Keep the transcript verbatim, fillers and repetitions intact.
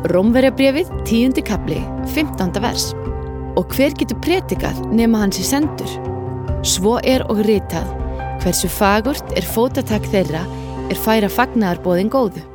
Rómverjabréfið, tíundi kafli, fimmtánda vers. Og hver getur predikað nema hann sé sendur? Svo er og ritað, hversu fagurt er fótatak þeirra er færa fagnaðarboðin góðu.